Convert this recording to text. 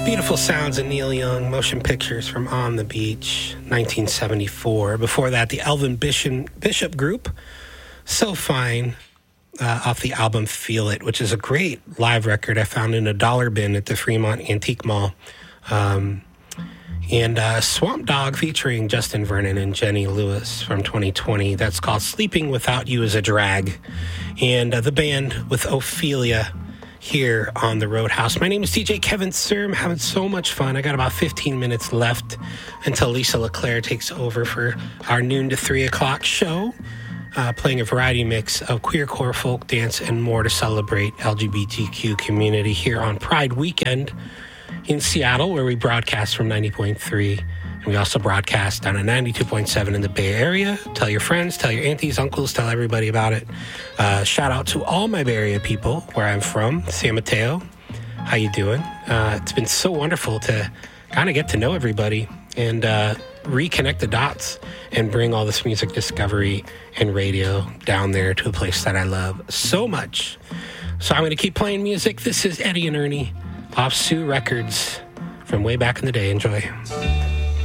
Beautiful sounds of Neil Young, motion pictures from On the Beach, 1974. Before that, the Elvin Bishop Group, So Fine, off the album Feel It, which is a great live record I found in a dollar bin at the Fremont Antique Mall. And Swamp Dogg featuring Justin Vernon and Jenny Lewis from 2020. That's called Sleeping Without You is a Drag. And the band with Ophelia here on the Roadhouse. My name is DJ Kevin Sir. I'm having so much fun. I got about 15 minutes left until Lisa LeClaire takes over for our noon to 3 o'clock show, playing a variety mix of queercore, folk dance, and more to celebrate LGBTQ community here on Pride Weekend in Seattle, where we broadcast from 90.3. And we also broadcast down at 92.7 in the Bay Area. Tell your friends, tell your aunties, uncles, tell everybody about it. Shout out to all my Bay Area people where I'm from. San Mateo, how you doing? It's been so wonderful to kind of get to know everybody and reconnect the dots and bring all this music discovery and radio down there to a place that I love so much. So I'm going to keep playing music. This is Eddie and Ernie off Sioux Records from way back in the day. Enjoy.